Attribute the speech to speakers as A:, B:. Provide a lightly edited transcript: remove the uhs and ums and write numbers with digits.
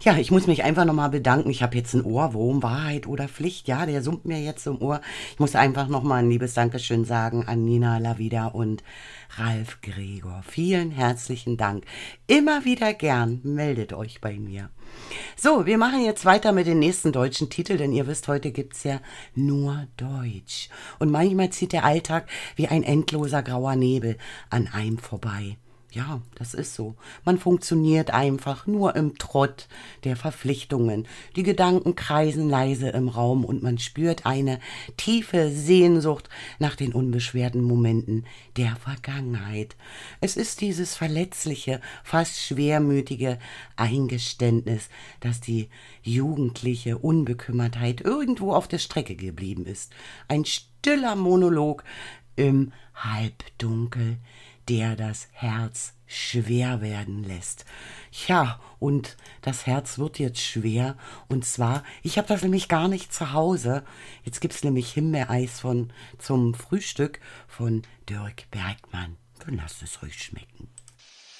A: Ja, ich muss mich einfach nochmal bedanken. Ich habe jetzt einen Ohrwurm, Wahrheit oder Pflicht. Ja, der summt mir jetzt im Ohr. Ich muss einfach nochmal ein liebes Dankeschön sagen an Nina Lavida und Ralf Gregor. Vielen herzlichen Dank. Immer wieder gern. Meldet euch bei mir. So, wir machen jetzt weiter mit den nächsten deutschen Titeln, denn ihr wisst, heute gibt's ja nur Deutsch. Und manchmal zieht der Alltag wie ein endloser grauer Nebel an einem vorbei. Ja, das ist so. Man funktioniert einfach nur im Trott der Verpflichtungen. Die Gedanken kreisen leise im Raum und man spürt eine tiefe Sehnsucht nach den unbeschwerten Momenten der Vergangenheit. Es ist dieses verletzliche, fast schwermütige Eingeständnis, dass die jugendliche Unbekümmertheit irgendwo auf der Strecke geblieben ist. Ein stiller Monolog im Halbdunkel, der das Herz schwer werden lässt. Ja, und das Herz wird jetzt schwer. Und zwar, ich habe das nämlich gar nicht zu Hause. Jetzt gibt's nämlich Himbeereis zum Frühstück von Dirk Bergmann. Dann lasst es euch schmecken.